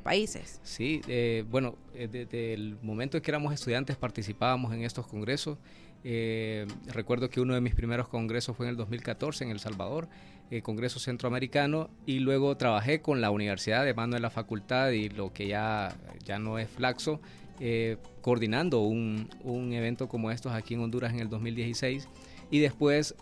países. Sí, bueno, desde el momento en que éramos estudiantes participábamos en estos congresos. Recuerdo que uno de mis primeros congresos fue en el 2014 en El Salvador, Congreso Centroamericano, y luego trabajé con la universidad de mano de la facultad y lo que ya no es Flaxo, coordinando un evento como estos aquí en Honduras en el 2016, y después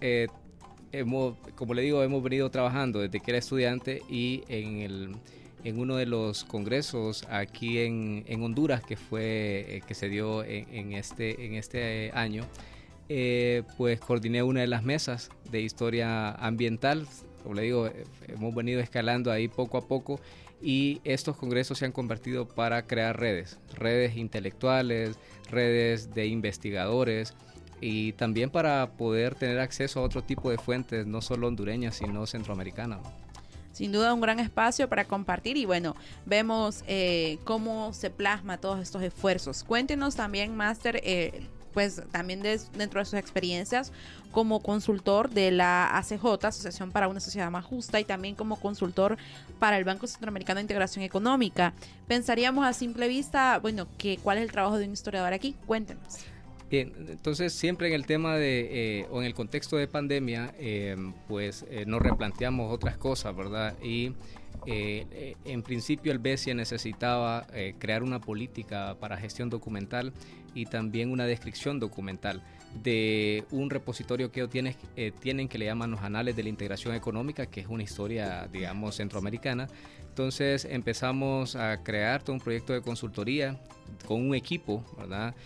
como le digo, hemos venido trabajando desde que era estudiante, y en uno de los congresos aquí en Honduras que se dio en este año, pues coordiné una de las mesas de historia ambiental. Como le digo, hemos venido escalando ahí poco a poco, y estos congresos se han convertido para crear redes intelectuales, redes de investigadores, y también para poder tener acceso a otro tipo de fuentes, no solo hondureñas, sino centroamericanas. Sin duda un gran espacio para compartir, y bueno, vemos cómo se plasma todos estos esfuerzos. Cuéntenos también, Máster, pues también dentro de sus experiencias como consultor de la ACJ, Asociación para una Sociedad Más Justa, y también como consultor para el Banco Centroamericano de Integración Económica. Pensaríamos a simple vista, bueno, ¿cuál es el trabajo de un historiador aquí? Cuéntenos. Bien, entonces siempre en el tema o en el contexto de pandemia, nos replanteamos otras cosas, ¿verdad? Y en principio el BESIA necesitaba crear una política para gestión documental y también una descripción documental de un repositorio que tienen que le llaman los Anales de la Integración Económica, que es una historia, digamos, centroamericana. Entonces empezamos a crear todo un proyecto de consultoría con un equipo, ¿verdad?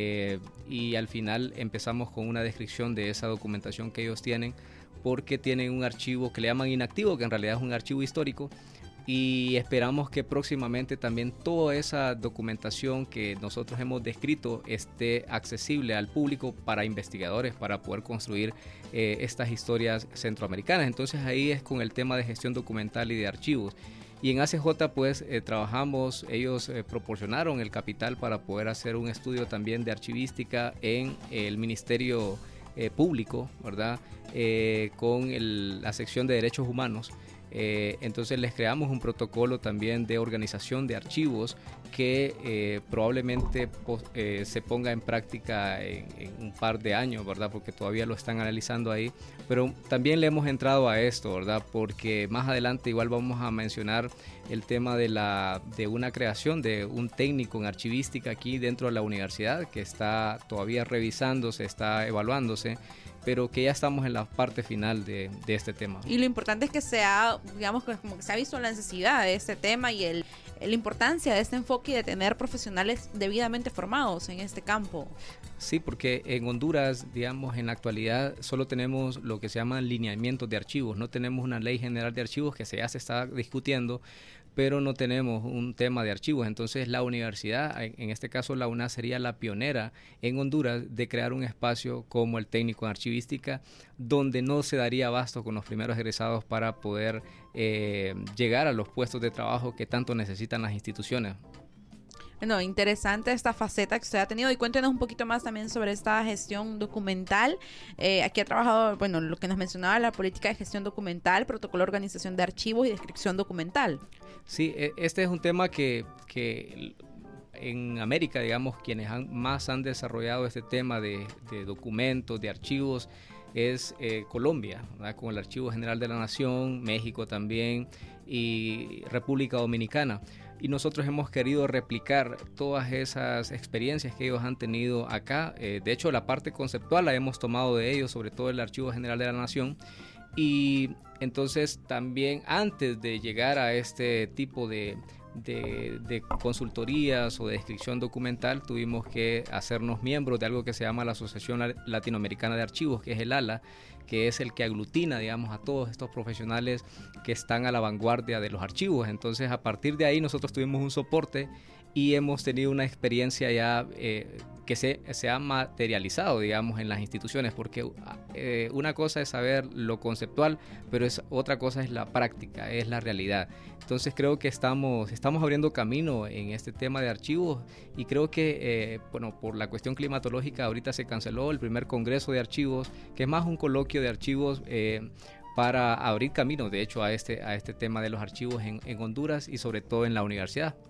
Y al final empezamos con una descripción de esa documentación que ellos tienen, porque tienen un archivo que le llaman inactivo, que en realidad es un archivo histórico, y esperamos que próximamente también toda esa documentación que nosotros hemos descrito esté accesible al público para investigadores, para poder construir estas historias centroamericanas. Entonces ahí es con el tema de gestión documental y de archivos. Y en ACJ pues trabajamos, ellos proporcionaron el capital para poder hacer un estudio también de archivística en el Ministerio Público, ¿verdad? Con la sección de Derechos Humanos. Entonces les creamos un protocolo también de organización de archivos que probablemente se ponga en práctica en un par de años, ¿verdad? Porque todavía lo están analizando ahí, pero también le hemos entrado a esto, ¿verdad? Porque más adelante igual vamos a mencionar el tema de una creación de un técnico en archivística aquí dentro de la universidad, que está todavía revisándose, está evaluándose, pero que ya estamos en la parte final de este tema. Y lo importante es que digamos, como que se ha visto la necesidad de este tema y la importancia de este enfoque y de tener profesionales debidamente formados en este campo. Sí, porque en Honduras, digamos, en la actualidad solo tenemos lo que se llaman lineamientos de archivos, no tenemos una ley general de archivos que ya se está discutiendo, pero no tenemos un tema de archivos. Entonces la universidad, en este caso la UNA, sería la pionera en Honduras de crear un espacio como el técnico en archivística, donde no se daría abasto con los primeros egresados para poder llegar a los puestos de trabajo que tanto necesitan las instituciones. Bueno, interesante esta faceta que usted ha tenido, y cuéntenos un poquito más también sobre esta gestión documental. Aquí ha trabajado, bueno, lo que nos mencionaba, la política de gestión documental, protocolo de organización de archivos y descripción documental. Sí, este es un tema que en América, digamos, quienes más han desarrollado este tema de documentos, de archivos, es Colombia, ¿verdad? Con el Archivo General de la Nación, México también, y República Dominicana. Y nosotros hemos querido replicar todas esas experiencias que ellos han tenido acá. De hecho, la parte conceptual la hemos tomado de ellos, sobre todo el Archivo General de la Nación. Y entonces también, antes de llegar a este tipo de consultorías o de descripción documental, tuvimos que hacernos miembros de algo que se llama la Asociación Latinoamericana de Archivos, que es el ALA, que es el que aglutina, digamos, a todos estos profesionales que están a la vanguardia de los archivos. Entonces, a partir de ahí nosotros tuvimos un soporte y hemos tenido una experiencia ya que se ha materializado, digamos, en las instituciones, porque una cosa es saber lo conceptual, pero otra cosa es la práctica, es la realidad. Entonces creo que estamos abriendo camino en este tema de archivos, y creo que por la cuestión climatológica ahorita se canceló el primer congreso de archivos, que es más un coloquio de archivos para abrir camino, de hecho, a este tema de los archivos en Honduras y sobre todo en la universidad.